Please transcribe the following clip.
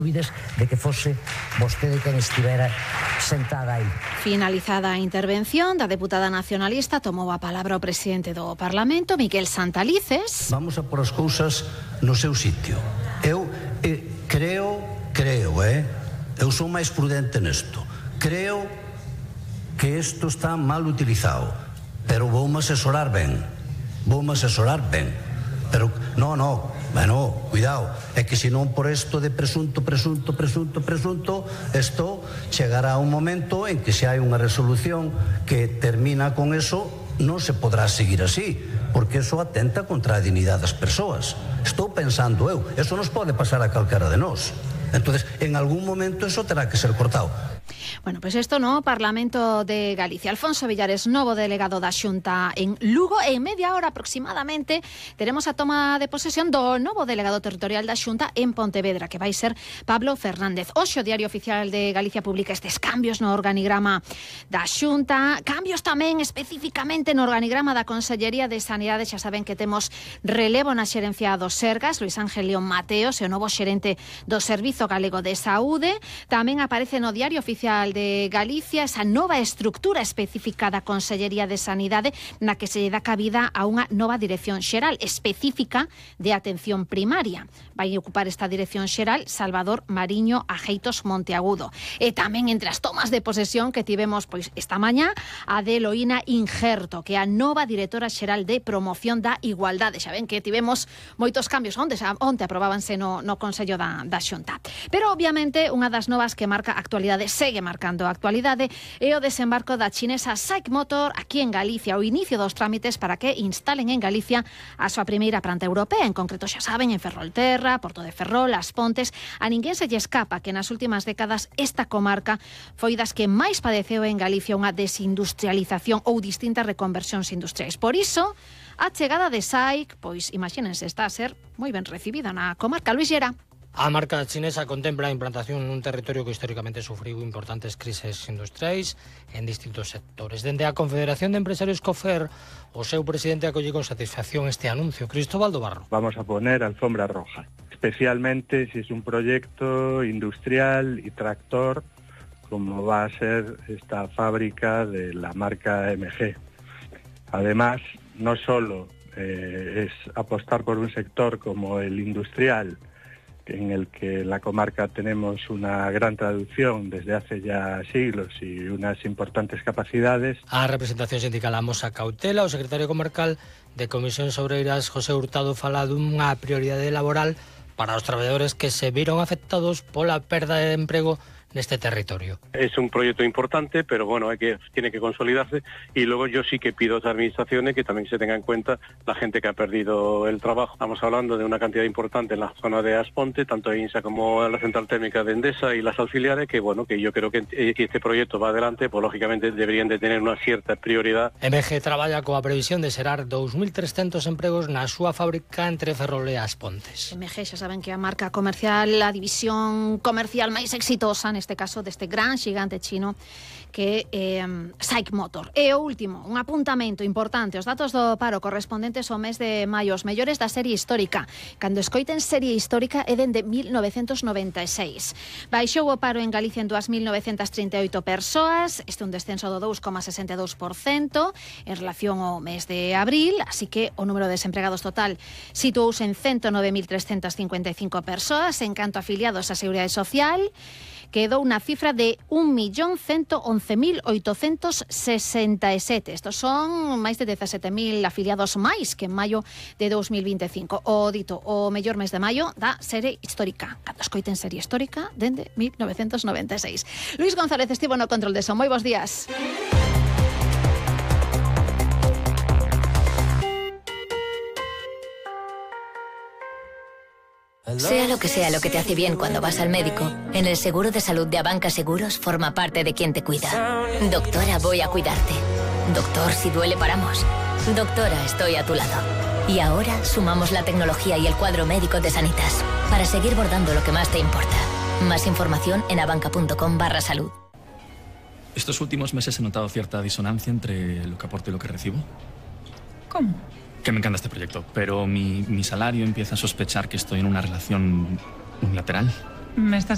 de que fose vostede quen estivera sentada aí. Finalizada a intervención da deputada nacionalista, tomou a palabra o presidente do Parlamento, Miguel Santalices. Vamos a por as cousas no seu sitio. Eu creo, eu sou máis prudente nesto. Creo que isto está mal utilizado, pero voume asesorar ben. Pero, bueno, cuidado, é que senón por isto de presunto, isto chegará un momento en que se hai unha resolución que termina con eso, non se podrá seguir así, porque eso atenta contra a dignidade das persoas. Estou pensando eu, eso nos pode pasar a calquera de nós. Entonces, en algún momento eso terá que ser cortado. Bueno, pues esto no, Parlamento de Galicia. Alfonso Villares, novo delegado da Xunta en Lugo, e en media hora aproximadamente teremos a toma de posesión do novo delegado territorial da Xunta en Pontevedra, que vai ser Pablo Fernández. Hoxe o Diario Oficial de Galicia publica estes cambios no organigrama da Xunta, cambios tamén especificamente no organigrama da Consellería de Sanidade. Xa saben que temos relevo na xerencia dos Sergas, Luis Ángel León Mateos, e o novo xerente do Servizo Galego de Saúde. Tamén aparece no Diario Oficial de Galicia esa nova estructura específica da Consellería de Sanidade, na que se lle dá cabida a unha nova dirección xeral específica de atención primaria. Vai ocupar esta dirección xeral Salvador Mariño Ajeitos Monteagudo. E tamén entre as tomas de posesión que tivemos pois esta mañá, a de Eloína Injerto, que é a nova directora xeral de Promoción da Igualdade. Xa ven que tivemos moitos cambios onte aprobábanse no Consello da Xunta. Pero obviamente unha das novas que marca a actualidade, segue marcando a actualidade, é o desembarco da chinesa SAIC Motor aquí en Galicia, o inicio dos trámites para que instalen en Galicia a súa primeira planta europea, en concreto xa saben, en Ferrolterra, Porto de Ferrol, As Pontes. A ninguén se lle escapa que nas últimas décadas esta comarca foi das que máis padeceu en Galicia unha desindustrialización ou distintas reconversións industriais. Por iso, a chegada de SAIC, pois imagínense, está a ser moi ben recibida na comarca. Luis Llera. A marca chinesa contempla a implantación nun territorio que históricamente sufriu importantes crises industriais en distintos sectores. Dende a Confederación de Empresarios COFER, o seu presidente acolle con satisfacción este anuncio. Cristóbal do Barro. Vamos a poner alfombra roja, especialmente si es un proyecto industrial y tractor, como va a ser esta fábrica de la marca MG. Además, no solo es apostar por un sector como el industrial, en el que en la comarca tenemos una gran traducción desde hace ya siglos y unas importantes capacidades. A representación sindical amosa cautela. O secretario comarcal de Comisións Obreiras, José Hurtado, fala dunha prioridade laboral para os traballadores que se viron afectados pola perda de emprego neste territorio. Es un proyecto importante, pero bueno, tiene que consolidarse, y luego yo sí que pido a las administraciones que también se tenga en cuenta la gente que ha perdido el trabajo. Estamos hablando de una cantidad importante en la zona de As Pontes, tanto INSA como la central térmica de Endesa y las auxiliares, que bueno, que yo creo que este proyecto va adelante, pues lógicamente deberían de tener una cierta prioridad. MG traballa coa previsión de xerar 2.300 empregos na súa fábrica entre Ferrol e As Pontes. MG, xa saben que a marca comercial, a división comercial máis exitosa neste caso deste gran xigante chino que é SAIC Motor. E o último, un apuntamento importante, os datos do paro correspondentes ao mes de maio, os mellores da serie histórica. Cando escoiten serie histórica é dende 1996. Baixou o paro en Galicia en 2.938 persoas, este é un descenso do 2,62% en relación ao mes de abril, así que o número de desempregados total situouse en 109.355 persoas. En canto a afiliados á Seguridade Social, quedou unha cifra de 1.111.867. Estos son máis de 17.000 afiliados máis que en maio de 2025. O dito, o mellor mes de maio da serie histórica. Cando escoiten serie histórica, dende 1996. Luis González estivo no control de son. Moi bons días. Sea lo que te hace bien cuando vas al médico, en el seguro de salud de Abanca Seguros forma parte de quien te cuida. Doctora, voy a cuidarte. Doctor, si duele paramos. Doctora, estoy a tu lado. Y ahora sumamos la tecnología y el cuadro médico de Sanitas para seguir bordando lo que más te importa. Más información en abanca.com/salud. Estos últimos meses he notado cierta disonancia entre lo que aporto y lo que recibo. ¿Cómo? Que me encanta este proyecto, pero mi salario empieza a sospechar que estoy en una relación unilateral. ¿Me estás